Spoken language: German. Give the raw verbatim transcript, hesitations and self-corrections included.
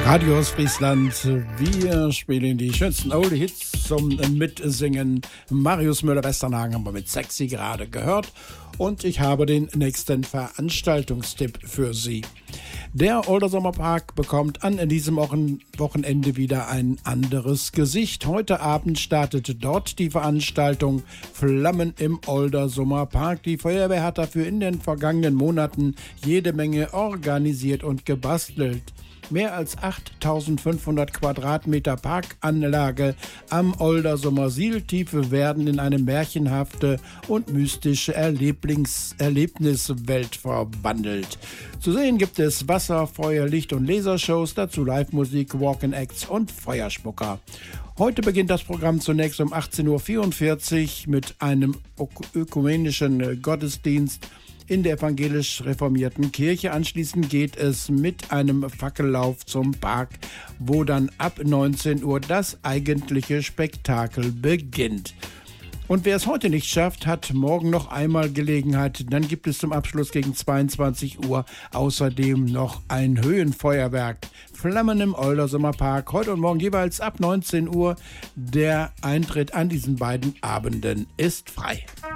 Radio aus Friesland, wir spielen die schönsten Old Hits zum Mitsingen. Marius Müller-Westernhagen haben wir mit Sexy gerade gehört und ich habe den nächsten Veranstaltungstipp für Sie. Der Oldersommerpark bekommt an diesem Wochenende wieder ein anderes Gesicht. Heute Abend startet dort die Veranstaltung Flammen im Oldersommerpark. Die Feuerwehr hat dafür in den vergangenen Monaten jede Menge organisiert und gebastelt. Mehr als achttausendfünfhundert Quadratmeter Parkanlage am Oldersumer Sieltiefe werden in eine märchenhafte und mystische Erlebnis- Erlebniswelt verwandelt. Zu sehen gibt es Wasser-, Feuer-, Licht- und Lasershows, dazu Live-Musik, Walk-in-Acts und Feuerspucker. Heute beginnt das Programm zunächst um achtzehn Uhr vierundvierzig mit einem ökumenischen Gottesdienst in der evangelisch reformierten Kirche. Anschließend geht es mit einem Fackellauf zum Park, wo dann ab neunzehn Uhr das eigentliche Spektakel beginnt. Und wer es heute nicht schafft, hat morgen noch einmal Gelegenheit. Dann gibt es zum Abschluss gegen zweiundzwanzig Uhr außerdem noch ein Höhenfeuerwerk. Flammen im Oldersommerpark, heute und morgen jeweils ab neunzehn Uhr. Der Eintritt an diesen beiden Abenden ist frei.